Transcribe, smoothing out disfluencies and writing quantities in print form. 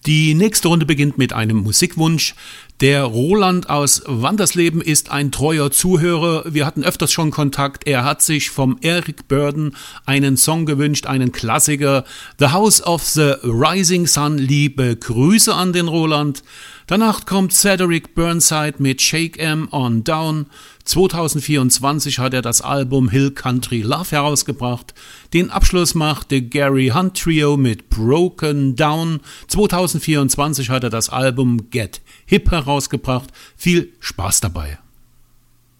Die nächste Runde beginnt mit einem Musikwunsch. Der Roland aus Wandersleben ist ein treuer Zuhörer. Wir hatten öfters schon Kontakt. Er hat sich vom Eric Burdon einen Song gewünscht, einen Klassiker. The House of the Rising Sun. Liebe Grüße an den Roland. Danach kommt Cedric Burnside mit Shake 'Em On Down. 2024 hat er das Album Hill Country Love herausgebracht. Den Abschluss macht The Gary Hunt Trio mit Broken Down. 2024 hat er das Album Get Hip herausgebracht. Viel Spaß dabei.